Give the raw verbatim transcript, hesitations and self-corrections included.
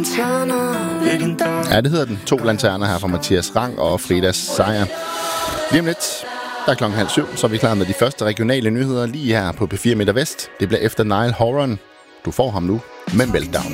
Ja, det hedder den. To lanterner her fra Mathias Rang og Fridas Sejr. Lige om lidt, der er klokken halv syv, så er vi klar med de første regionale nyheder lige her på P fire Midter Vest. Det bliver efter Niall Horan. Du får ham nu med Meltdown.